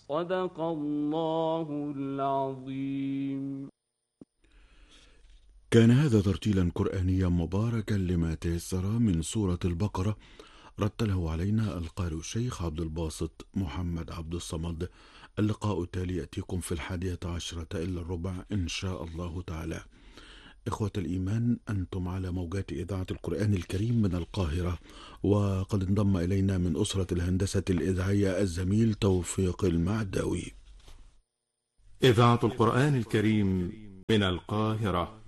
صدق الله العظيم. كان هذا ترتيلا قرآنيا مباركا لما تيسر من سورة البقرة، رتله علينا القارئ الشيخ عبد الباسط محمد عبد الصمد. اللقاء التالي يأتيكم في 11:45 إن شاء الله تعالى. إخوة الإيمان، أنتم على موجات إذاعة القرآن الكريم من القاهرة، وقد انضم إلينا من أسرة الهندسة الإذاعية الزميل توفيق المعداوي. إذاعة القرآن الكريم من القاهرة